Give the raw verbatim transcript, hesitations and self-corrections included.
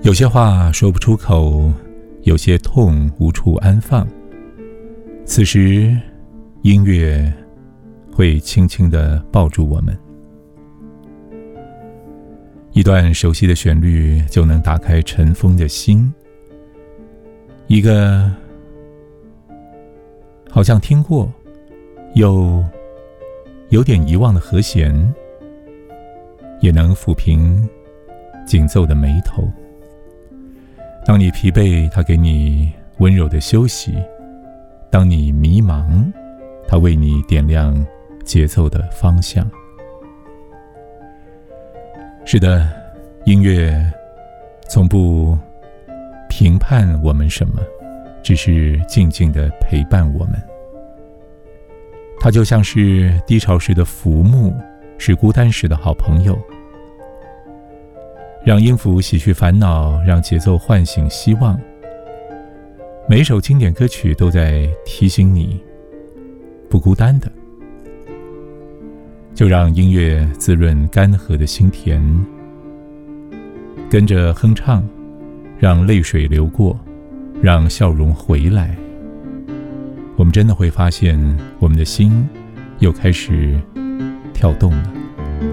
有些话说不出口，有些痛无处安放。此时，音乐会轻轻地抱住我们，一段熟悉的旋律就能打开尘封的心，一个好像听过又有点遗忘的和弦，也能抚平紧皱的眉头。当你疲惫，它给你温柔的休息；当你迷茫，它为你点亮节奏的方向。是的，音乐从不评判我们什么，只是静静地陪伴我们。它就像是低潮时的浮木，是孤单时的好朋友。让音符洗去烦恼，让节奏唤醒希望。每一首经典歌曲都在提醒你，不孤单的。就让音乐滋润干涸的心田，跟着哼唱，让泪水流过，让笑容回来。我们真的会发现，我们的心又开始跳动了。